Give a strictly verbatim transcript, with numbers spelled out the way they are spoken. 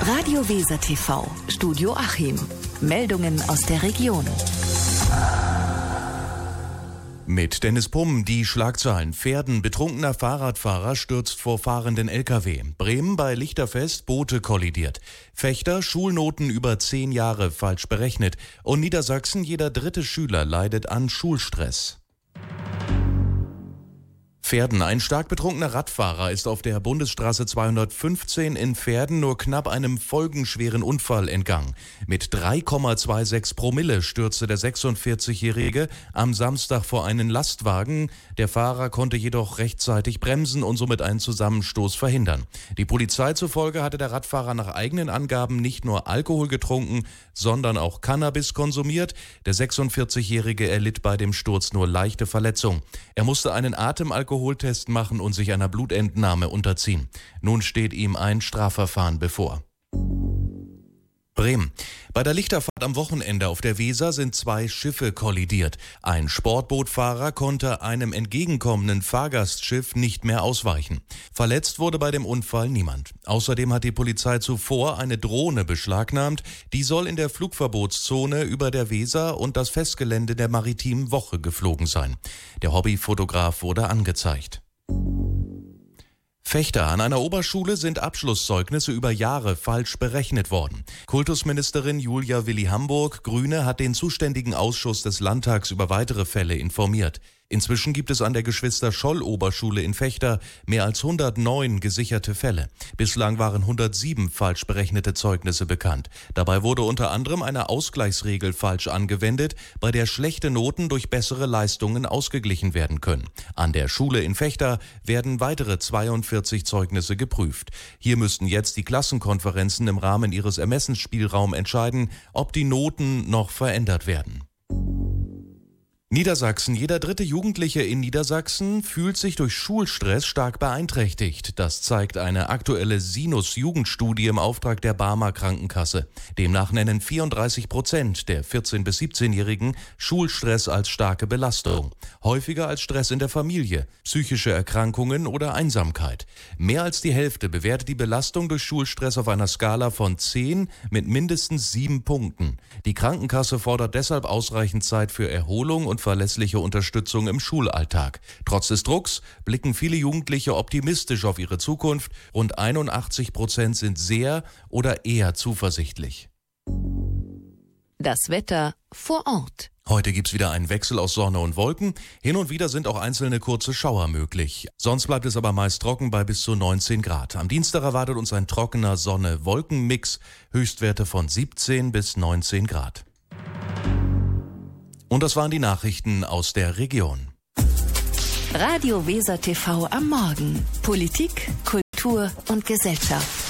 Radio Weser T V, Studio Achim. Meldungen aus der Region. Mit Dennis Pumm die Schlagzeilen. Pferden, betrunkener Fahrradfahrer stürzt vor fahrenden L K W. Bremen bei Lichterfest, Boote kollidiert. Fechter, Schulnoten über zehn Jahre falsch berechnet. Und Niedersachsen, jeder dritte Schüler leidet an Schulstress. Pferden. Ein stark betrunkener Radfahrer ist auf der Bundesstraße zweihundertfünfzehn in Pferden nur knapp einem folgenschweren Unfall entgangen. Mit drei Komma sechsundzwanzig Promille stürzte der sechsundvierzigjährige am Samstag vor einen Lastwagen. Der Fahrer konnte jedoch rechtzeitig bremsen und somit einen Zusammenstoß verhindern. Die Polizei zufolge hatte der Radfahrer nach eigenen Angaben nicht nur Alkohol getrunken, sondern auch Cannabis konsumiert. Der sechsundvierzigjährige erlitt bei dem Sturz nur leichte Verletzungen. Er musste einen Atemalkoholtest machen und sich einer Blutentnahme unterziehen. Nun steht ihm ein Strafverfahren bevor. Bremen. Bei der Lichterfahrt am Wochenende auf der Weser sind zwei Schiffe kollidiert. Ein Sportbootfahrer konnte einem entgegenkommenden Fahrgastschiff nicht mehr ausweichen. Verletzt wurde bei dem Unfall niemand. Außerdem hat die Polizei zuvor eine Drohne beschlagnahmt. Die soll in der Flugverbotszone über der Weser und das Festgelände der Maritimen Woche geflogen sein. Der Hobbyfotograf wurde angezeigt. Fechter. An einer Oberschule sind Abschlusszeugnisse über Jahre falsch berechnet worden. Kultusministerin Julia Willi-Hamburg, Grüne, hat den zuständigen Ausschuss des Landtags über weitere Fälle informiert. Inzwischen gibt es an der Geschwister-Scholl-Oberschule in Fechter mehr als hundertneun gesicherte Fälle. Bislang waren hundertsieben falsch berechnete Zeugnisse bekannt. Dabei wurde unter anderem eine Ausgleichsregel falsch angewendet, bei der schlechte Noten durch bessere Leistungen ausgeglichen werden können. An der Schule in Fechter werden weitere zweiundvierzig Zeugnisse geprüft. Hier müssten jetzt die Klassenkonferenzen im Rahmen ihres Ermessensspielraums entscheiden, ob die Noten noch verändert werden. Niedersachsen. Jeder dritte Jugendliche in Niedersachsen fühlt sich durch Schulstress stark beeinträchtigt. Das zeigt eine aktuelle Sinus-Jugendstudie im Auftrag der Barmer Krankenkasse. Demnach nennen vierunddreißig Prozent der vierzehn- bis siebzehnjährigen Schulstress als starke Belastung. Häufiger als Stress in der Familie, psychische Erkrankungen oder Einsamkeit. Mehr als die Hälfte bewertet die Belastung durch Schulstress auf einer Skala von zehn mit mindestens sieben Punkten. Die Krankenkasse fordert deshalb ausreichend Zeit für Erholung und verlässliche Unterstützung im Schulalltag. Trotz des Drucks blicken viele Jugendliche optimistisch auf ihre Zukunft. Rund einundachtzig Prozent sind sehr oder eher zuversichtlich. Das Wetter vor Ort. Heute gibt's wieder einen Wechsel aus Sonne und Wolken. Hin und wieder sind auch einzelne kurze Schauer möglich. Sonst bleibt es aber meist trocken bei bis zu neunzehn Grad. Am Dienstag erwartet uns ein trockener Sonne-Wolken-Mix. Höchstwerte von siebzehn bis neunzehn Grad. Und das waren die Nachrichten aus der Region. Radio Weser T V am Morgen. Politik, Kultur und Gesellschaft.